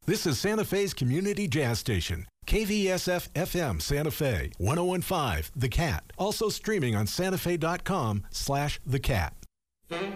This is Santa Fe's community jazz station, KVSF-FM Santa Fe, 101.5 The Cat. Also streaming on santafe.com/thecat.